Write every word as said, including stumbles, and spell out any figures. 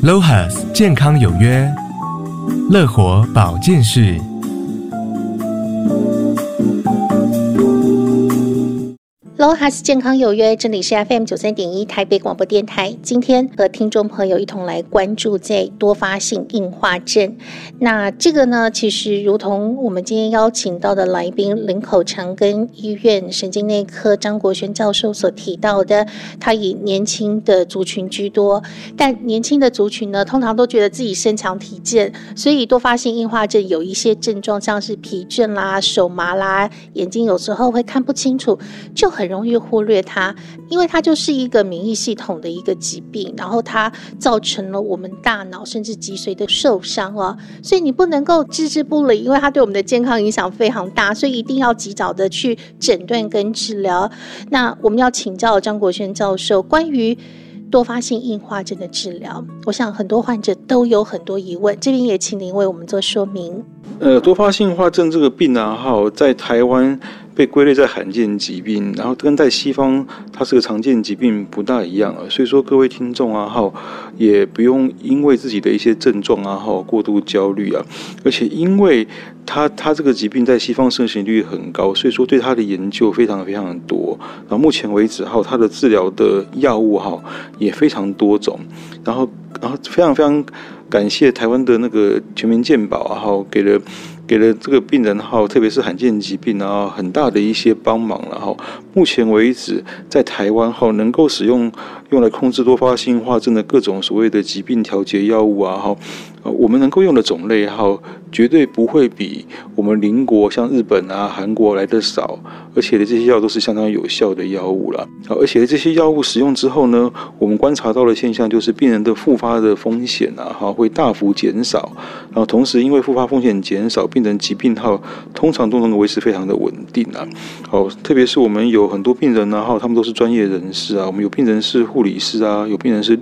LOHAS 健康有约，乐活保健室。 LOHAS 健康有约，这里是 F M 九三点一 台北广播电台。今天和听众朋友一同来关注在多发性硬化症。那这个呢，其实如同我们今天邀请到的来宾林口长庚医院神经内科张国轩教授所提到的，他以年轻的族群居多，但年轻的族群呢，通常都觉得自己身强体健，所以多发性硬化症有一些症状，像是疲倦啦、手麻啦、眼睛有时候会看不清楚，就很容易忽略它，因为它就是一个免疫系统的一个疾病，然后它造成了我们大脑甚至脊髓的受伤哦，所以你不能够置之不理，因为它对我们的健康影响非常大，所以一定要及早的去诊断跟治疗。那我们要请教张国轩教授关于多发性硬化症的治疗，我想很多患者都有很多疑问，这边也请您为我们做说明。 呃，多发性硬化症这个病啊，哈，在台湾被归类在罕见疾病，然后跟在西方它是个常见疾病不大一样啊，所以说各位听众啊，哈，也不用因为自己的一些症状啊，哈，过度焦虑啊，而且因为它它这个疾病在西方盛行率很高，所以说对它的研究非常非常的多，然后目前为止哈，它的治疗的药物哈也非常多种，然后然后非常非常感谢台湾的那个全民健保啊，哈，给了。给了这个病人哈，特别是罕见疾病啊，很大的一些帮忙了哈。目前为止，在台湾哈，能够使用用来控制多发性硬化症的各种所谓的疾病调节药物啊哈，我们能够用的种类哈，绝对不会比我们邻国像日本啊、韩国来的少，而且这些药都是相当有效的药物了。而且这些药物使用之后呢，我们观察到的现象就是病人的复发的风险啊哈会大幅减少，然后同时因为复发风险减少，病人疾病号通常都能够维持非常的稳定啊。好，特别是我们有很多病人啊，哈，他们都是专业人士啊，我们有病人是护理师啊，有病人是